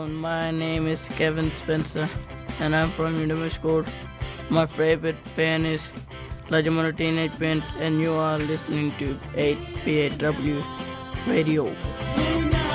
My name is Kevin Spencer and I'm from University School. My favorite band is Lajamano Teenage Band and you are listening to 8PAW Radio.